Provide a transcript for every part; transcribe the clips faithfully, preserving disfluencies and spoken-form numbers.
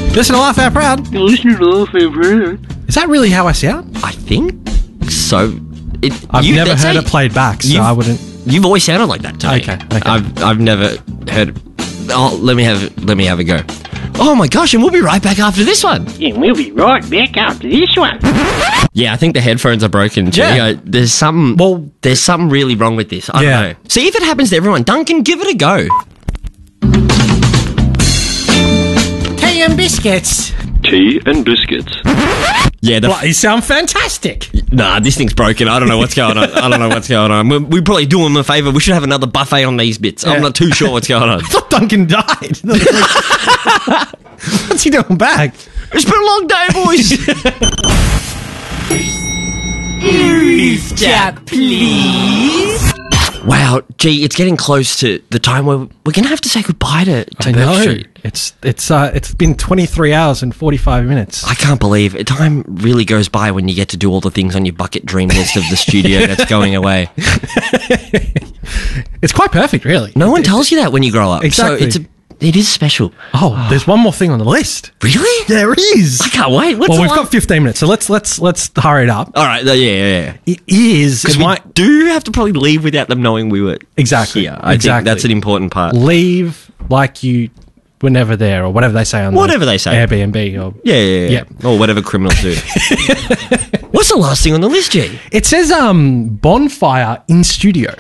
Listen to Laugh Out Proud. You're listening to Laugh Out Proud. Is that really how I sound? I think so. It, I've you, never heard a, it played back, so you've- I wouldn't... You've always sounded like that to me. Okay, okay. I've I've never heard. Oh, let me have let me have a go. Oh my gosh, and we'll be right back after this one. Yeah, we'll be right back after this one. Yeah, I think the headphones are broken. Jay. Yeah. I, there's some. Well- there's something really wrong with this. I Yeah. don't know. See if it happens to everyone. Duncan, give it a go. Tea and biscuits. Tea and biscuits. Yeah, the Bloody sound fantastic. Nah, this thing's broken. I don't know what's going on. I don't know what's going on. We're, we're probably doing them a favour. We should have another buffet on these bits. Yeah. I'm not too sure what's going on. I thought Duncan died. What's he doing back? It's been a long day, boys. Chat, please. Wow, gee, it's getting close to the time where we're going to have to say goodbye to, to I Burke know. Street. It's it's uh it's been twenty-three hours and forty-five minutes. I can't believe it. Time really goes by when you get to do all the things on your bucket dream list of the studio that's going away. It's quite perfect, really. No one tells you that when you grow up. Exactly. So it's a, it is special. Oh, there's one more thing on the list. Really? There is. I can't wait. What's Well, the we've one? got fifteen minutes, so let's let's let's hurry it up. All right, yeah, yeah, yeah. It is Because it we might do have to probably leave without them knowing we were exactly. here. I exactly. think that's an important part. Leave like you were never there, or whatever they say on Whatever the they say. Airbnb or Yeah, yeah, yeah. Or whatever criminals do. What's the last thing on the list, G? It says um bonfire in studio.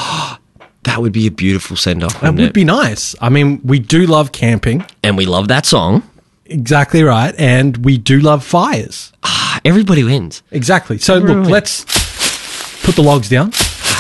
That would be a beautiful send-off, That wouldn't would it? be nice. I mean, we do love camping. And we love that song. Exactly right. And we do love fires. Ah, everybody wins. Exactly. So Right. look, let's put the logs down.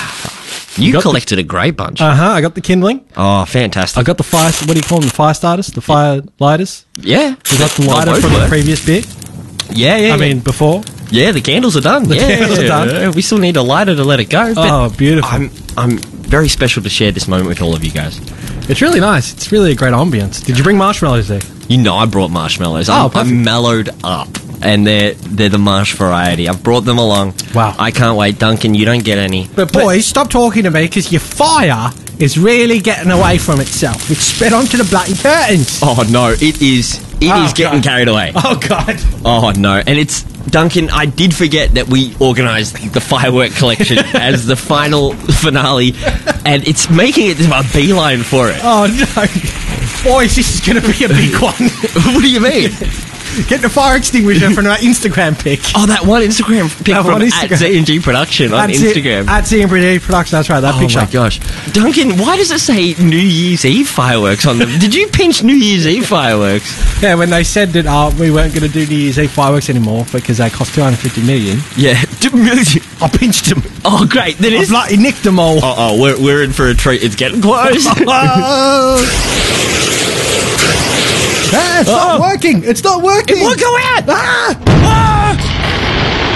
You got the- collected a great bunch. Uh-huh. I got the kindling. oh, fantastic. I got the fire, what do you call them? The fire starters? The fire lighters? yeah. We got the Oh, lighter both from the work. previous bit. Yeah, yeah. I yeah. mean, before. yeah, the candles are done. The yeah, candles are done. We still need a lighter to let it go. but Oh, beautiful. I'm, I'm very special to share this moment with all of you guys. It's really nice. It's really a great ambience. Did you bring marshmallows there? You know I brought marshmallows. Oh, I'm, perfect. I'm mellowed up. And they're, they're the marsh variety. I've brought them along. Wow. I can't wait. Duncan, you don't get any. But boys, stop talking to me because your fire is really getting away from itself. It's spread onto the bloody curtains. Oh, no. It is... It Oh, is getting God. carried away. Oh, God. Oh, no. And it's... Duncan, I did forget that we organised the firework collection as the final finale, and it's making it a beeline for it. Oh, no. Boys, this is going to be a big one. What do you mean? Get the fire extinguisher from our Instagram pic. Oh, that one Instagram pic That from one at Instagram. Z and G Production on That's Instagram. It. At Z and G Production, that's right, that Oh picture. my gosh. Duncan, why does it say New Year's Eve fireworks on them? Did you pinch New Year's Eve fireworks? Yeah, when they said that uh, we weren't going to do New Year's Eve fireworks anymore because they cost two hundred fifty million, Yeah. I pinched them. Oh, great. Then I it's... bloody nicked them all. Oh, oh, we're, we're in for a treat. It's getting close. Ah, it's not Oh. working. It's not working. It won't go out. Ah! Ah!